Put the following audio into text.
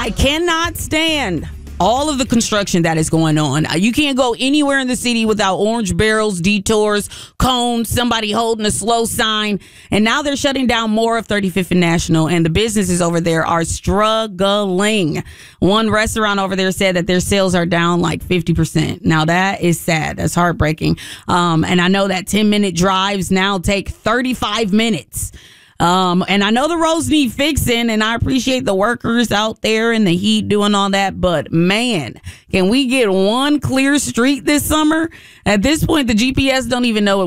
I cannot stand all of the construction that is going on. You can't go anywhere in the city without orange barrels, detours, cones, somebody holding a slow sign. And now they're shutting down more of 35th and National, and the businesses over there are struggling. One restaurant over there said that their sales are down like 50%. Now that is sad. That's heartbreaking. And I know that 10-minute drives now take 35 minutes. And I know the roads need fixing, and I appreciate the workers out there in the heat doing all that. But man, can we get one clear street this summer? At this point, the GPS don't even know